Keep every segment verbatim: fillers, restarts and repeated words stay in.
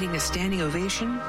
getting a standing ovation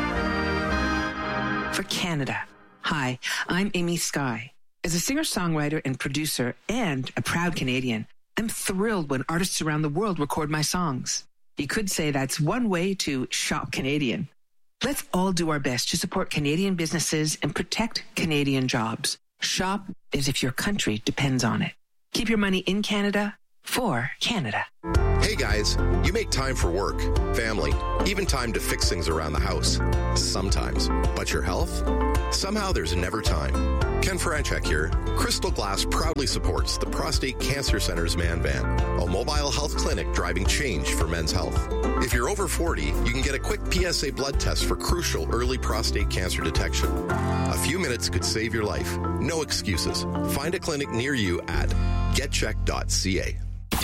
for Canada. Hi, I'm Amy Skye. As a singer-songwriter and producer and a proud Canadian, I'm thrilled when artists around the world record my songs. You could say that's one way to shop Canadian. Let's all do our best to support Canadian businesses and protect Canadian jobs. Shop as if your country depends on it. Keep your money in Canada for Canada. Hey guys, you make time for work, family, even time to fix things around the house. Sometimes. But your health? Somehow there's never time. Ken Franchek here. Crystal Glass proudly supports the Prostate Cancer Center's Man Van, a mobile health clinic driving change for men's health. If you're over forty, you can get a quick P S A blood test for crucial early prostate cancer detection. A few minutes could save your life. No excuses. Find a clinic near you at get check dot c a.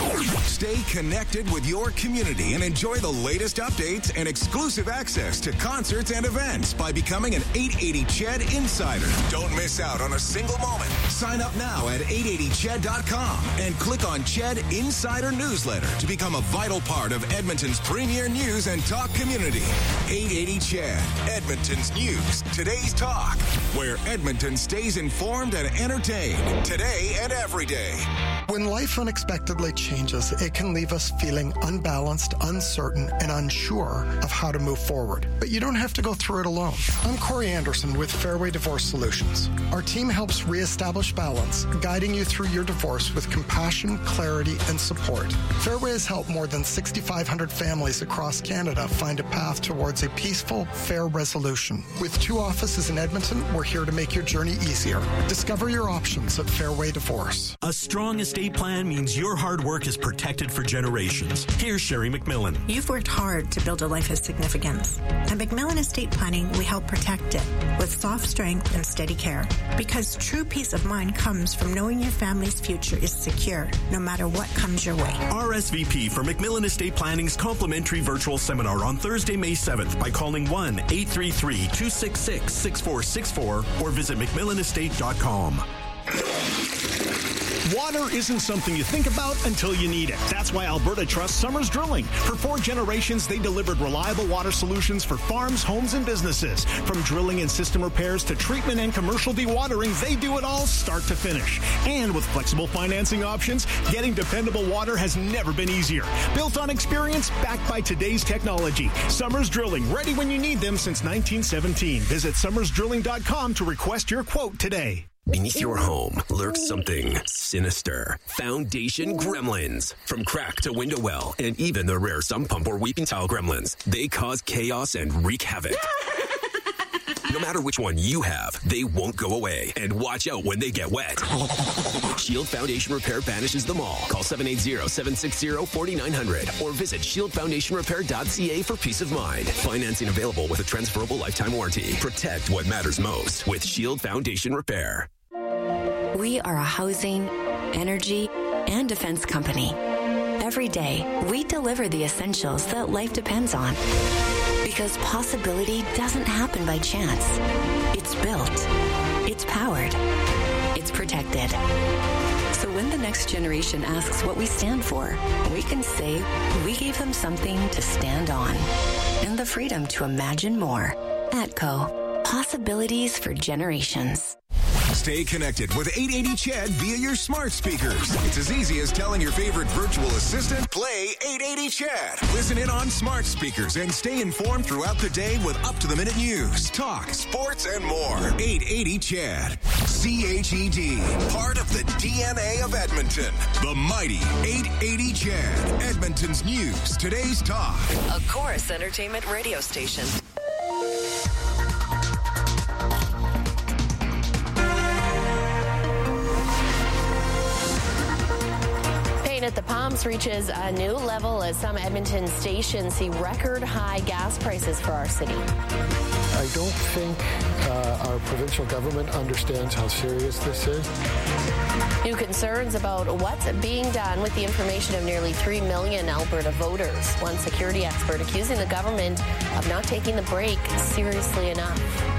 Stay connected with your community and enjoy the latest updates and exclusive access to concerts and events by becoming an eight eighty C H E D Insider. Don't miss out on a single moment. Sign up now at eight eighty C H E D dot com and click on C H E D Insider Newsletter to become a vital part of Edmonton's premier news and talk community. eight eighty C H E D, Edmonton's news, today's talk, where Edmonton stays informed and entertained today and every day. When life unexpectedly changes, it can leave us feeling unbalanced, uncertain, and unsure of how to move forward. But you don't have to go through it alone. I'm Corey Anderson with Fairway Divorce Solutions. Our team helps reestablish balance, guiding you through your divorce with compassion, clarity, and support. Fairway has helped more than six thousand five hundred families across Canada find a path towards a peaceful, fair resolution. With two offices in Edmonton, we're here to make your journey easier. Discover your options at Fairway Divorce. A strong estate plan means your hard work is protected for generations. Here's Sherry McMillan. You've worked hard to build a life of significance. At McMillan Estate Planning, we help protect it with soft strength and steady care. Because true peace of mind comes from knowing your family's future is secure, no matter what comes your way. R S V P for McMillan Estate Planning's complimentary virtual seminar on Thursday, May seventh by calling one eight three three, two six six, six four six four or visit mcmillan estate dot com. Water isn't something you think about until you need it. That's why Alberta trusts Summers Drilling. For four generations, they delivered reliable water solutions for farms, homes, and businesses. From drilling and system repairs to treatment and commercial dewatering, they do it all start to finish. And with flexible financing options, getting dependable water has never been easier. Built on experience, backed by today's technology. Summers Drilling, ready when you need them since nineteen seventeen. Visit summers drilling dot com to request your quote today. Beneath your home lurks something sinister. Foundation Gremlins. From crack to window well, and even the rare sump pump or weeping tile gremlins, they cause chaos and wreak havoc. No matter which one you have, they won't go away. And watch out when they get wet. Shield Foundation Repair banishes them all. Call seven eight zero, seven six zero, four nine zero zero or visit shield foundation repair dot c a for peace of mind. Financing available with a transferable lifetime warranty. Protect what matters most with Shield Foundation Repair. We are a housing, energy, and defense company. Every day, we deliver the essentials that life depends on. Because possibility doesn't happen by chance. It's built. It's powered. It's protected. So when the next generation asks what we stand for, we can say we gave them something to stand on. And the freedom to imagine more. ATCO. Possibilities for generations. Stay connected with eight eighty C H E D via your smart speakers. It's as easy as telling your favorite virtual assistant, play eight eighty C H E D. Listen in on smart speakers and stay informed throughout the day with up-to-the-minute news, talk, sports, and more. eight eighty C H E D. C H E D. Part of the D N A of Edmonton. The mighty eight eighty C H E D. Edmonton's news, today's talk. A Chorus Entertainment radio station. At the Palms reaches a new level as some Edmonton stations see record high gas prices for our city. I don't think uh, our provincial government understands how serious this is. New concerns about what's being done with the information of nearly three million Alberta voters. One security expert accusing the government of not taking the break seriously enough.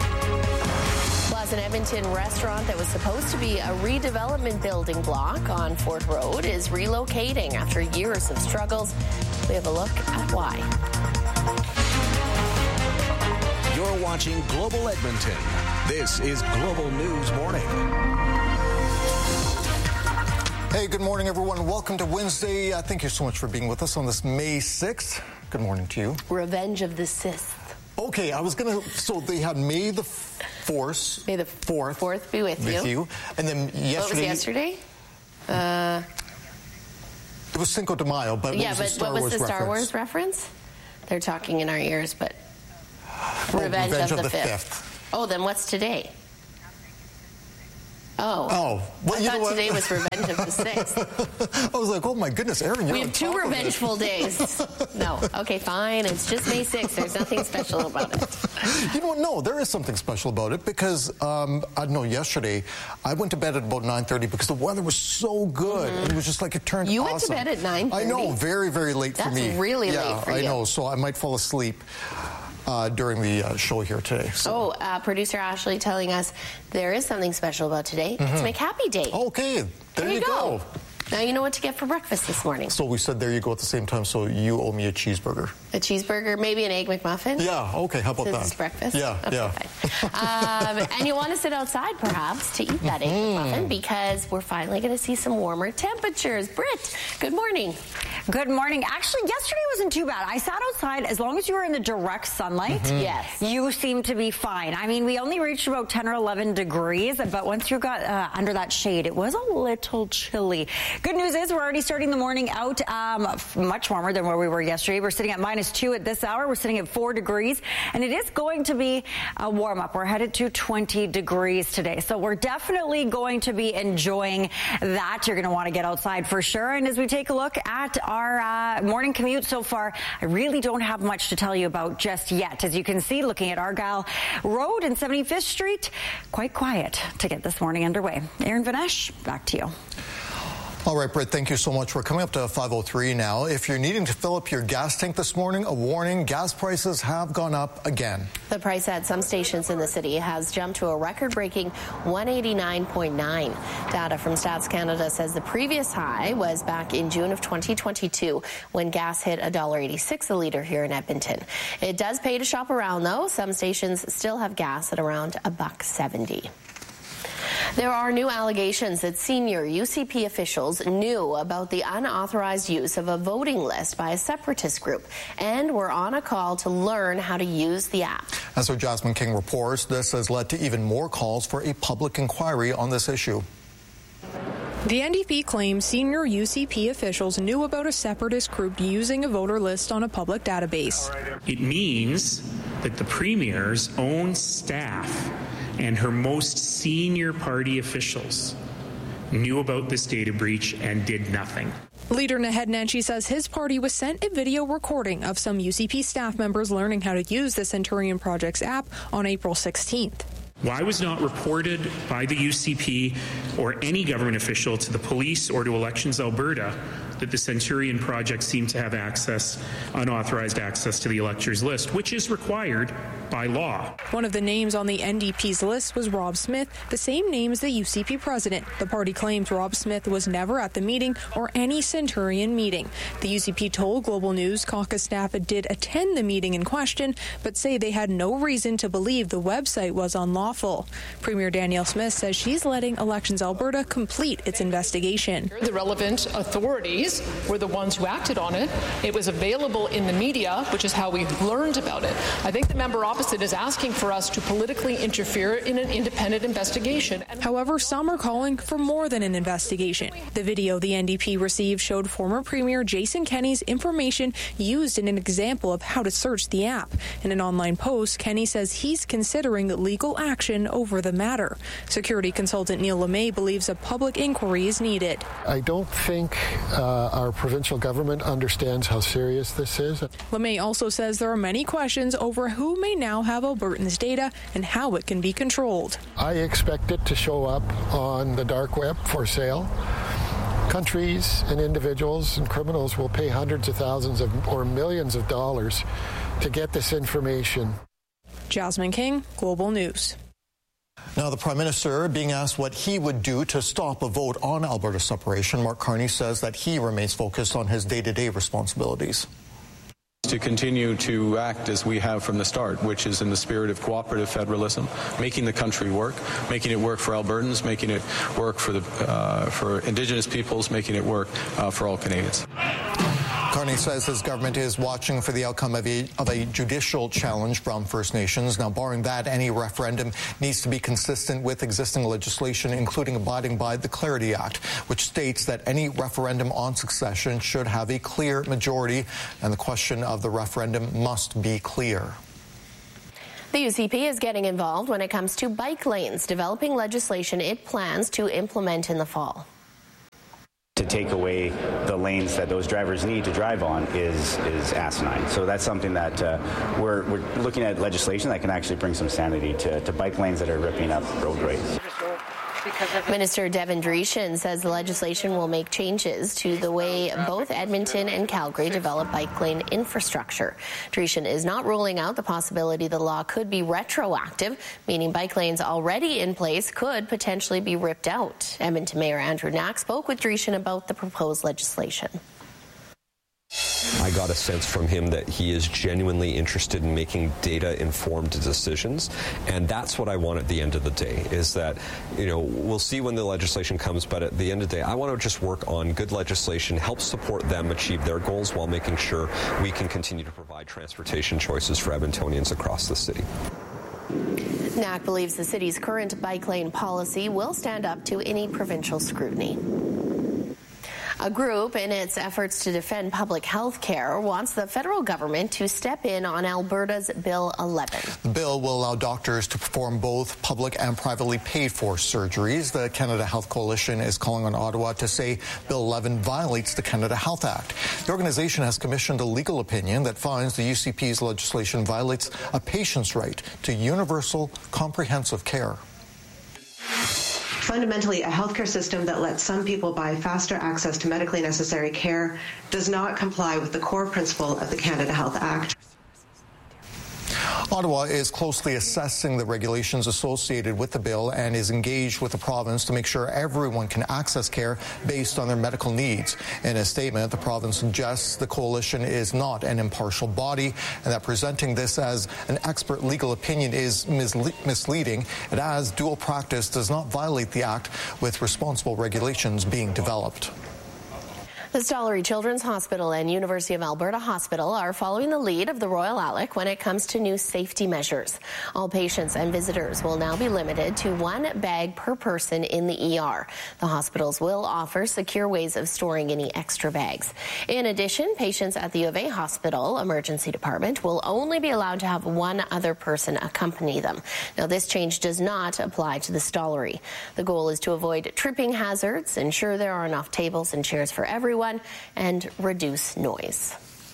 An Edmonton restaurant that was supposed to be a redevelopment building block on Fort Road is relocating after years of struggles. We have a look at why. You're watching Global Edmonton. This is Global News Morning. Hey, good morning, everyone. Welcome to Wednesday. Uh, thank you so much for being with us on this May sixth. Good morning to you. Revenge of the Sith. Okay, I was going to... So they had May the fourth. May the fourth. Fourth be with, with you. you. And then yesterday... What was yesterday? Uh, it was Cinco de Mayo, but yeah, what was but the Star what was Wars the Star reference? Wars reference? They're talking in our ears, but... Oh, Revenge, Revenge of, of the, the fifth. fifth. Oh, then what's today? Oh. Oh. Well, I you thought know what? today was Revenge of the sixth. I was like, oh my goodness, Erin, you're We on have two top of it. revengeful days. No. Okay, fine. It's just May sixth. There's nothing special about it. You know what? No, there is something special about it because, um, I don't know, yesterday, I went to bed at about nine thirty because the weather was so good. Mm-hmm. And it was just like it turned You awesome. went to bed at nine thirty? I know, very, very late That's for me. That's really yeah, late for I you. I know, so I might fall asleep. Uh, during the uh, show here today. So. Oh, uh, producer Ashley telling us there is something special about today. Mm-hmm. It's McHappy Day. Okay, there, there you, you go. go. Now you know what to get for breakfast this morning. So we said there you go at the same time, so you owe me a cheeseburger. A cheeseburger, maybe an Egg McMuffin? Yeah, okay, how about Since that? It's breakfast? Yeah, okay, yeah. Fine. um, and you want to sit outside, perhaps, to eat that Egg Mm-hmm. McMuffin because we're finally going to see some warmer temperatures. Britt, good morning. Good morning. Actually, yesterday wasn't too bad. I sat outside as long as you were in the direct sunlight. Mm-hmm. Yes. You seemed to be fine. I mean, we only reached about ten or eleven degrees, but once you got uh, under that shade, it was a little chilly. Good news is we're already starting the morning out um, much warmer than where we were yesterday. We're sitting at minus two at this hour. We're sitting at four degrees, and it is going to be a warm up. We're headed to twenty degrees today. So we're definitely going to be enjoying that. You're going to want to get outside for sure. And as we take a look at our Our uh, morning commute so far, I really don't have much to tell you about just yet. As you can see, looking at Argyle Road and seventy-fifth Street, quite quiet to get this morning underway. Erin Vanesh, back to you. All right, Britt, thank you so much. We're coming up to five oh three now. If you're needing to fill up your gas tank this morning, a warning, gas prices have gone up again. The price at some stations in the city has jumped to a record-breaking one eighty-nine point nine. Data from Stats Canada says the previous high was back in June of twenty twenty-two when gas hit one dollar eighty-six a litre here in Edmonton. It does pay to shop around, though. Some stations still have gas at around a buck seventy. There are new allegations that senior U C P officials knew about the unauthorized use of a voting list by a separatist group and were on a call to learn how to use the app. As our Jasmine King reports, this has led to even more calls for a public inquiry on this issue. The N D P claims senior U C P officials knew about a separatist group using a voter list on a public database. It means that the Premier's own staff and her most senior party officials knew about this data breach and did nothing. Leader Naheed Nenshi says his party was sent a video recording of some U C P staff members learning how to use the Centurion Project's app on April sixteenth. Why was not reported by the U C P or any government official to the police or to Elections Alberta that the Centurion Project seemed to have access, unauthorized access to the electors list, which is required by law. One of the names on the N D P's list was Rob Smith, the same name as the U C P president. The party claims Rob Smith was never at the meeting or any Centurion meeting. The U C P told Global News caucus staff did attend the meeting in question, but say they had no reason to believe the website was unlawful. Premier Danielle Smith says she's letting Elections Alberta complete its investigation. The relevant authorities were the ones who acted on it. It was available in the media, which is how we learned about it. I think the member opposite is asking for us to politically interfere in an independent investigation. However, some are calling for more than an investigation. The video the N D P received showed former Premier Jason Kenney's information used in an example of how to search the app. In an online post, Kenney says he's considering legal action over the matter. Security consultant Neil LeMay believes a public inquiry is needed. I don't think uh, our provincial government understands how serious this is. LeMay also says there are many questions over who may now have Albertans' data and how it can be controlled. I expect it to show up on the dark web for sale. Countries and individuals and criminals will pay hundreds of thousands of or millions of dollars to get this information. Jasmine King, Global News. Now, the Prime Minister being asked what he would do to stop a vote on Alberta separation, Mark Carney says that he remains focused on his day-to-day responsibilities. To continue to act as we have from the start, which is in the spirit of cooperative federalism, making the country work, making it work for Albertans, making it work for the uh, for Indigenous peoples, making it work uh, for all Canadians. Carney says his government is watching for the outcome of a, of a judicial challenge from First Nations. Now, barring that, any referendum needs to be consistent with existing legislation, including abiding by the Clarity Act, which states that any referendum on succession should have a clear majority, and the question of the referendum must be clear. The U C P is getting involved when it comes to bike lanes, developing legislation it plans to implement in the fall. To take away the lanes that those drivers need to drive on is is asinine. So that's something that uh, we're, we're looking at legislation that can actually bring some sanity to, to bike lanes that are ripping up roadways. Minister Devin Dreeshen says the legislation will make changes to the way both Edmonton and Calgary develop bike lane infrastructure. Dreeshen is not ruling out the possibility the law could be retroactive, meaning bike lanes already in place could potentially be ripped out. Edmonton Mayor Andrew Knack spoke with Dreeshen about the proposed legislation. I got a sense from him that he is genuinely interested in making data-informed decisions, and that's what I want at the end of the day, is that, you know, we'll see when the legislation comes, but at the end of the day, I want to just work on good legislation, help support them achieve their goals while making sure we can continue to provide transportation choices for Edmontonians across the city. Knack believes the city's current bike lane policy will stand up to any provincial scrutiny. A group, in its efforts to defend public health care, wants the federal government to step in on Alberta's Bill eleven. The bill will allow doctors to perform both public and privately paid for surgeries. The Canada Health Coalition is calling on Ottawa to say Bill eleven violates the Canada Health Act. The organization has commissioned a legal opinion that finds the U C P's legislation violates a patient's right to universal comprehensive care. Fundamentally, a healthcare system that lets some people buy faster access to medically necessary care does not comply with the core principle of the Canada Health Act. Ottawa is closely assessing the regulations associated with the bill and is engaged with the province to make sure everyone can access care based on their medical needs. In a statement, the province suggests the coalition is not an impartial body and that presenting this as an expert legal opinion is misle- misleading. It adds dual practice does not violate the Act, with responsible regulations being developed. The Stollery Children's Hospital and University of Alberta Hospital are following the lead of the Royal Alec when it comes to new safety measures. All patients and visitors will now be limited to one bag per person in the E R. The hospitals will offer secure ways of storing any extra bags. In addition, patients at the U of A Hospital Emergency Department will only be allowed to have one other person accompany them. Now, this change does not apply to the Stollery. The goal is to avoid tripping hazards, ensure there are enough tables and chairs for everyone, and reduce noise.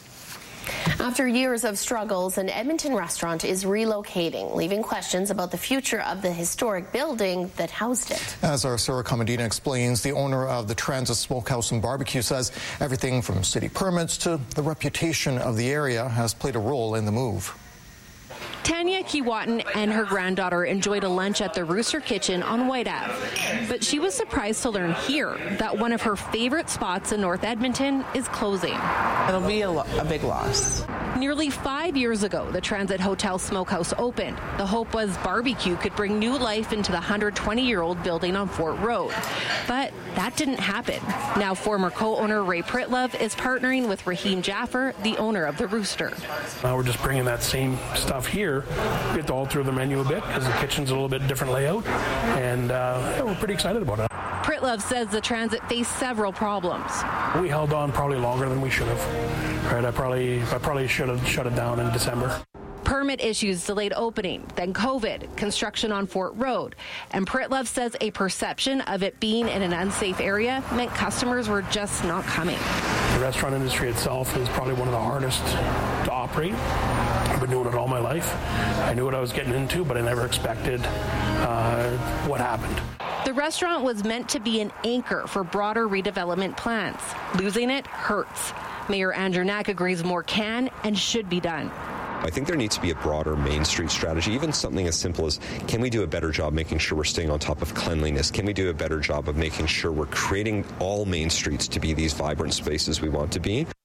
After years of struggles, an Edmonton restaurant is relocating, leaving questions about the future of the historic building that housed it. As our Sarah Comedina explains, the owner of the Transit Smokehouse and Barbecue says everything from city permits to the reputation of the area has played a role in the move. Tanya Keewatin and her granddaughter enjoyed a lunch at the Rooster Kitchen on White Ave. But she was surprised to learn here that one of her favorite spots in North Edmonton is closing. It'll be a, lo- a big loss. Nearly five years ago, the Transit Hotel Smokehouse opened. The hope was barbecue could bring new life into the one hundred twenty-year-old building on Fort Road. But that didn't happen. Now former co-owner Ray Pritlove is partnering with Raheem Jaffer, the owner of the Rooster. Now we're just bringing that same stuff here. We have to alter the menu a bit because the kitchen's a little bit different layout, and uh, yeah, we're pretty excited about it. Pritlove says the Transit faced several problems. We held on probably longer than we should have. Right, I probably I probably should have shut it down in December. Permit issues delayed opening, then COVID, construction on Fort Road. And Pritlove says a perception of it being in an unsafe area meant customers were just not coming. The restaurant industry itself is probably one of the hardest to operate. I've been doing it all my life. I knew what I was getting into, but I never expected uh, what happened. The restaurant was meant to be an anchor for broader redevelopment plans. Losing it hurts. Mayor Andrew Knack agrees more can and should be done. I think there needs to be a broader Main Street strategy, even something as simple as, can we do a better job making sure we're staying on top of cleanliness? Can we do a better job of making sure we're creating all Main Streets to be these vibrant spaces we want to be?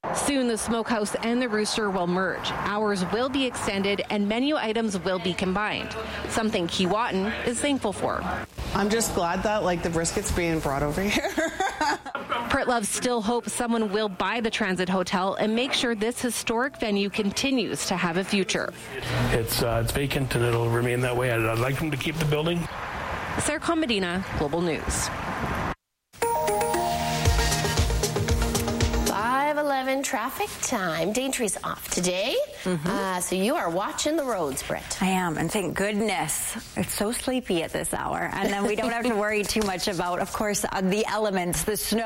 Soon, the Smokehouse and the Rooster will merge. Hours will be extended and menu items will be combined, something Keewatin is thankful for. I'm just glad that, like, the brisket's being brought over here. Pritlove still hopes someone will buy the Transit Hotel and make sure this historic venue continues to have a future. It's uh, it's vacant and it'll remain that way. I'd, I'd like them to keep the building. Sarah Combadina, Global News. five eleven traffic time. Daintry's off today, mm-hmm. uh, so you are watching the roads, Britt. I am, and thank goodness. It's so sleepy at this hour. And then we don't have to worry too much about, of course, uh, the elements, the snow.